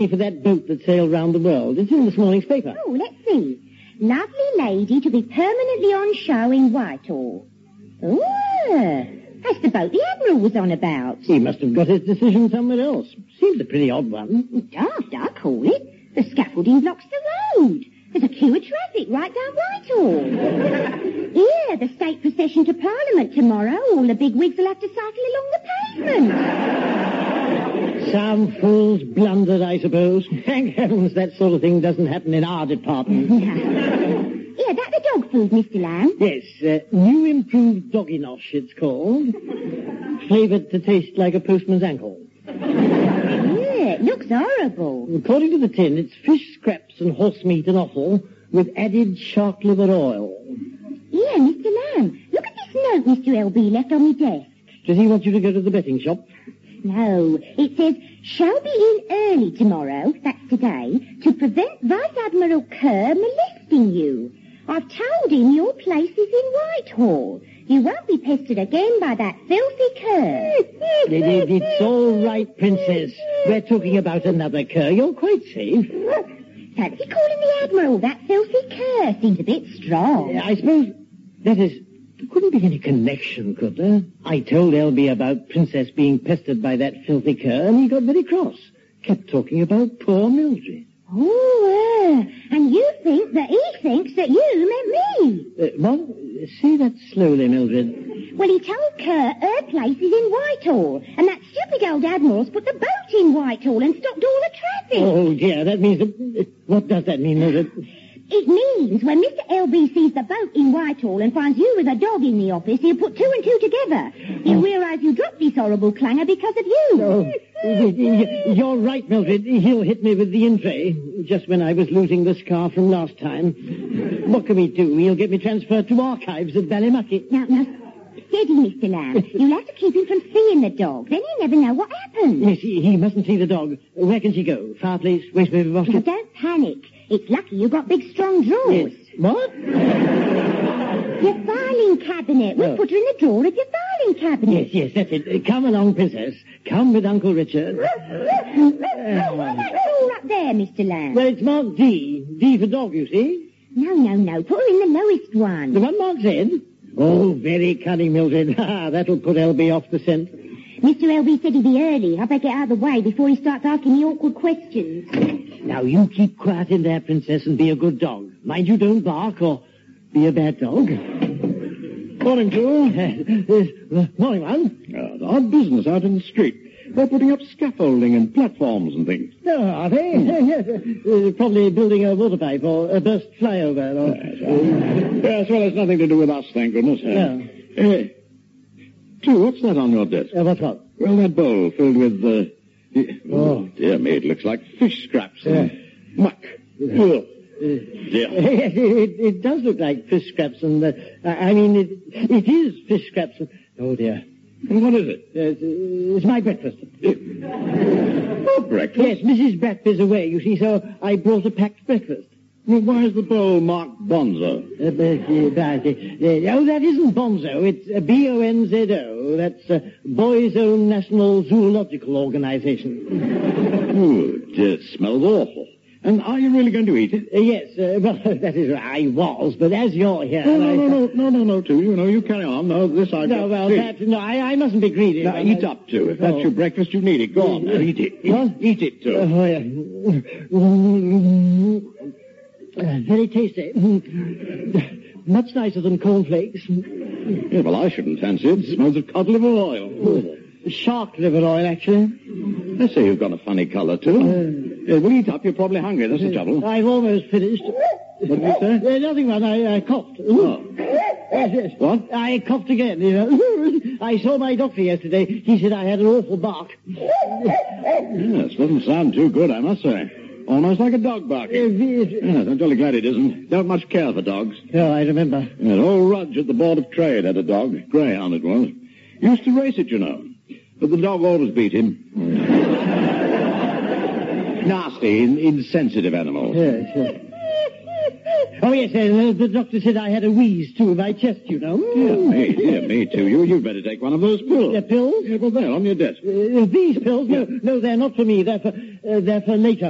for that boat that sailed round the world. It's in this morning's paper. Oh, let's see. Lovely lady to be permanently on show in Whitehall. Oh, that's the boat the Admiral was on about. He must have got his decision somewhere else. Seems a pretty odd one. Daft, I call it. The scaffolding blocks the road. There's a queue of traffic right down Whitehall. Here, the state procession to Parliament tomorrow. All the big wigs will have to cycle along the pavement. Some fool's blundered, I suppose. Thank heavens that sort of thing doesn't happen in our department. Yeah, that the dog food, Mr. Lamb? Yes, new improved dogginosh, it's called. Flavoured to taste like a postman's ankle. Yeah, it looks horrible. According to the tin, it's fish scraps and horse meat and offal with added shark liver oil. Yeah, Mr. Lamb, look at this note Mr. L.B. left on my desk. Does he want you to go to the betting shop? No, it says, shall be in early tomorrow, that's today, to prevent Vice Admiral Kerr molesting you. I've told him your place is in Whitehall. You won't be pestered again by that filthy Kerr. It's all right, Princess. We're talking about another Kerr. You're quite safe. Fancy calling the Admiral that filthy Kerr. Seems a bit strong. I suppose, that is, there couldn't be any connection, could there? I told L.B. about Princess being pestered by that filthy Kerr, and he got very cross. Kept talking about poor Mildred. Oh, and you think that he thinks that you meant me? Well, say that slowly, Mildred. Well, he told Kerr her place is in Whitehall, and that stupid old Admiral's put the boat in Whitehall and stopped all the traffic. Oh, dear, that means that... What does that mean, Mildred? It means when Mr. L.B. sees the boat in Whitehall and finds you with a dog in the office, he'll put two and two together. He'll realise you dropped this horrible clanger because of you. Oh, you're right, Mildred. He'll hit me with the in-tray, just when I was losing the scar from last time. What can we do? He'll get me transferred to archives at Ballymucky. Now, steady, Mr. Lamb. You'll have to keep him from seeing the dog. Then he'll never know what happened. Yes, he mustn't see the dog. Where can she go? Fireplace, waste paper basket? Now, don't panic. It's lucky you got big, strong drawers. Yes. What? Your filing cabinet. We'll put her in the drawer of your filing cabinet. Yes, that's it. Come along, Princess. Come with Uncle Richard. What's that drawer up there, Mr. Lamb? Well, it's marked D. D for dog, you see. No. Put her in the lowest one. The one marked Z? Oh, very cunning, Mildred. That'll put L.B. off the scent. Mr. L.B. said he'd be early. I better get out of the way before he starts asking me awkward questions. Now, you keep quiet in there, Princess, and be a good dog. Mind you don't bark or be a bad dog. Morning, Joe. Morning, one. Odd business out in the street. They're putting up scaffolding and platforms and things. Oh, are they? Yes. Probably building a water pipe or a burst flyover. Or... Yes, well, it's nothing to do with us, thank goodness. No. Two, what's that on your desk? What's what? Well, that bowl filled with, oh, dear me, it looks like fish scraps and muck. Ugh. Dear. Yes, it does look like fish scraps, and it is fish scraps. Oh, dear. And what is it? It's my breakfast. Oh, breakfast? Yes, Mrs. Bratt is away, you see, so I brought a packed breakfast. Well, why is the bowl marked Bonzo? Oh, that isn't Bonzo. It's B-O-N-Z-O. That's Boys' Own National Zoological Organization. Oh, it smells awful. And are you really going to eat it? Yes, well, that is right. I was, but as you're here... No, too. You know, you carry on. No, this I... No, well, I mustn't be greedy. Now, eat up, too. If that's your breakfast, you need it. Go on, now, eat it. Eat it, too. Very tasty. Much nicer than cornflakes. Yeah, well, I shouldn't fancy it. It smells of cod liver oil. Shark liver oil, actually. I say you've got a funny colour, too. Well, eat up. You're probably hungry. That's the trouble. I've almost finished. What did you say? Nothing, man. I coughed. Oh. Yes. What? I coughed again, you know. I saw my doctor yesterday. He said I had an awful bark. Yes, doesn't sound too good, I must say. Almost like a dog barking. Yes, I'm jolly glad it isn't. Don't much care for dogs. Oh, I remember. Yes, old Rudge at the Board of Trade had a dog. Greyhound it was. Used to race it, you know. But the dog always beat him. Nasty, insensitive animal. Yes. Oh, yes, the doctor said I had a wheeze, too, in my chest, you know. Dear me, too. You'd better take one of those pills. Pills? Yeah, well, there, on your desk. These pills? No, they're not for me. They're for later.